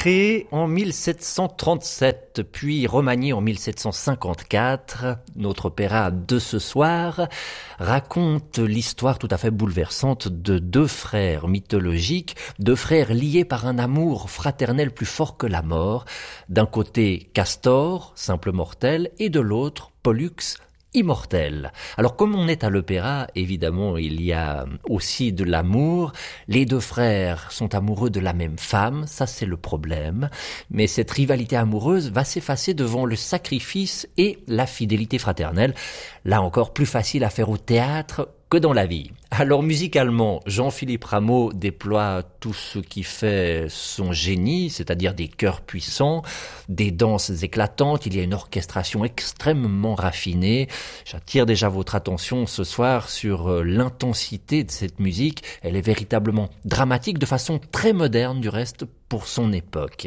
Créé en 1737, puis remanié en 1754, notre opéra de ce soir raconte l'histoire tout à fait bouleversante de deux frères mythologiques, deux frères liés par un amour fraternel plus fort que la mort. D'un côté, Castor, simple mortel, et de l'autre, Pollux, immortel. Alors comme on est à l'opéra, évidemment, il y a aussi de l'amour. Les deux frères sont amoureux de la même femme, ça c'est le problème. Mais cette rivalité amoureuse va s'effacer devant le sacrifice et la fidélité fraternelle. Là encore, plus facile à faire au théâtre que dans la vie. Alors musicalement, Jean-Philippe Rameau déploie tout ce qui fait son génie, c'est-à-dire des chœurs puissants, des danses éclatantes, il y a une orchestration extrêmement raffinée. J'attire déjà votre attention ce soir sur l'intensité de cette musique, elle est véritablement dramatique de façon très moderne du reste pour son époque.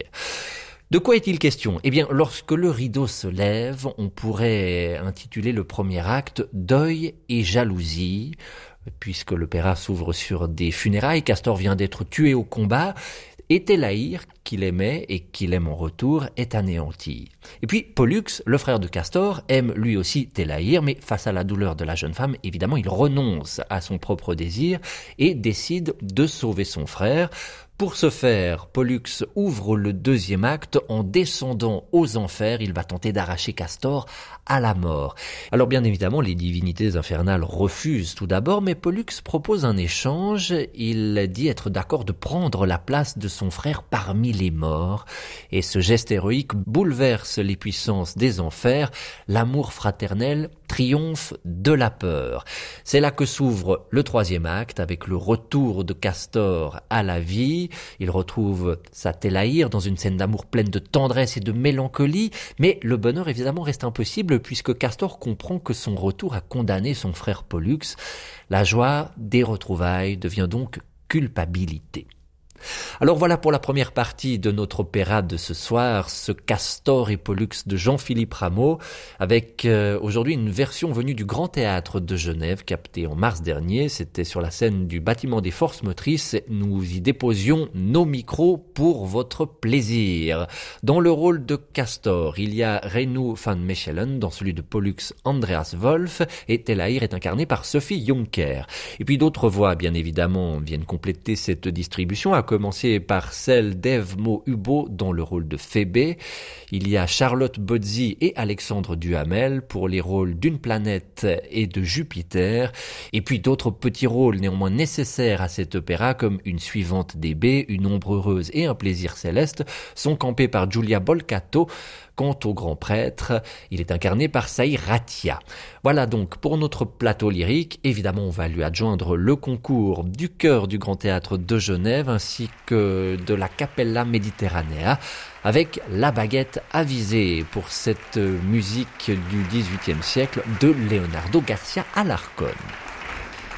De quoi est-il question ? Eh bien, lorsque le rideau se lève, on pourrait intituler le premier acte « Deuil et jalousie », puisque l'opéra s'ouvre sur des funérailles. Castor vient d'être tué au combat, et Télaïr, qu'il aimait et qu'il aime en retour, est anéanti. Et puis Pollux, le frère de Castor, aime lui aussi Télaïr, mais face à la douleur de la jeune femme, évidemment, il renonce à son propre désir et décide de sauver son frère. Pour ce faire, Pollux ouvre le deuxième acte en descendant aux enfers. Il va tenter d'arracher Castor à la mort. Alors bien évidemment, les divinités infernales refusent tout d'abord, mais Pollux propose un échange. Il dit être d'accord de prendre la place de son frère parmi les morts. Et ce geste héroïque bouleverse les puissances des enfers. L'amour fraternel triomphe de la peur. C'est là que s'ouvre le troisième acte avec le retour de Castor à la vie. Il retrouve sa Télaïr dans une scène d'amour pleine de tendresse et de mélancolie, mais le bonheur évidemment reste impossible puisque Castor comprend que son retour a condamné son frère Pollux. La joie des retrouvailles devient donc culpabilité. Alors voilà pour la première partie de notre opéra de ce soir, ce Castor et Pollux de Jean-Philippe Rameau, avec aujourd'hui une version venue du Grand Théâtre de Genève, captée en mars dernier. C'était sur la scène du bâtiment des forces motrices. Nous y déposions nos micros pour votre plaisir. Dans le rôle de Castor, il y a Reinout van Mechelen, dans celui de Pollux, Andreas Wolf, et Télaïr est incarné par Sophie Juncker. Et puis d'autres voix, bien évidemment, viennent compléter cette distribution, à commencer par celle d'Ève Hubo dans le rôle de Phébé. Il y a Charlotte Bozzi et Alexandre Duhamel pour les rôles d'une planète et de Jupiter. Et puis d'autres petits rôles néanmoins nécessaires à cet opéra, comme une suivante d'Hébé, une ombre heureuse et un plaisir céleste, sont campés par Giulia Bolcato. Quant au grand prêtre, il est incarné par Saïr Ratia. Voilà donc pour notre plateau lyrique. Évidemment, on va lui adjoindre le concours du chœur du Grand Théâtre de Genève ainsi que de la Capella Mediterranea avec la baguette avisée pour cette musique du XVIIIe siècle de Leonardo Garcia Alarcón.